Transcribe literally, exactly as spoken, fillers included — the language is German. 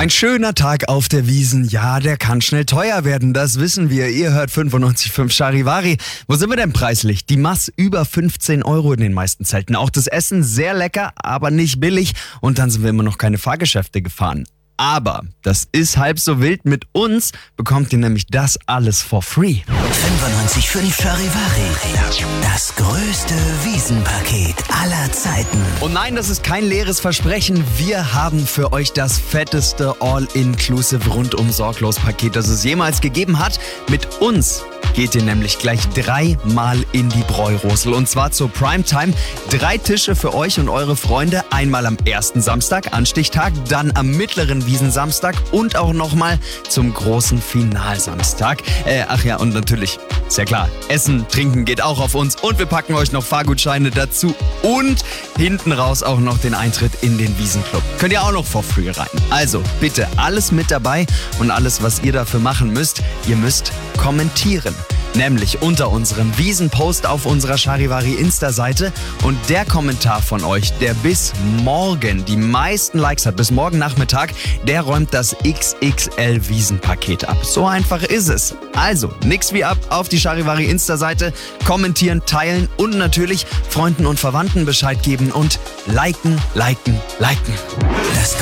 Ein schöner Tag auf der Wiesn, ja, der kann schnell teuer werden, das wissen wir. Ihr hört fünfundneunzig Komma fünf Charivari. Wo sind wir denn preislich? Die Maß über fünfzehn Euro in den meisten Zelten. Auch das Essen sehr lecker, aber nicht billig. Und dann sind wir immer noch keine Fahrgeschäfte gefahren. Aber das ist halb so wild. Mit uns bekommt ihr nämlich das alles for free. fünfundneunzig Komma fünf Charivari. Das größte Wiesenpaket aller Zeiten. Und nein, das ist kein leeres Versprechen. Wir haben für euch das fetteste All-Inclusive Rundum-Sorglos-Paket, das es jemals gegeben hat. Mit uns geht ihr nämlich gleich dreimal in die Bräurosel. Und zwar zur Primetime. Drei Tische für euch und eure Freunde. Einmal am ersten Samstag, Anstichtag, dann am mittleren Wiesensamstag und auch nochmal zum großen Finalsamstag. Äh, ach ja, und natürlich, ist ja klar, Essen, Trinken geht auch auf uns. Und wir packen euch noch Fahrgutscheine dazu. Und hinten raus auch noch den Eintritt in den Wiesenclub. Könnt ihr auch noch for free rein. Also bitte alles mit dabei und alles, was ihr dafür machen müsst, ihr müsst kommentieren. Nämlich unter unserem Wiesen-Post auf unserer Charivari Insta-Seite. Und der Kommentar von euch, der bis morgen die meisten Likes hat, bis morgen Nachmittag, der räumt das X X L-Wiesen-Paket ab. So einfach ist es. Also, nix wie ab auf die Charivari Insta-Seite, kommentieren, teilen und natürlich Freunden und Verwandten Bescheid geben und liken, liken, liken. Das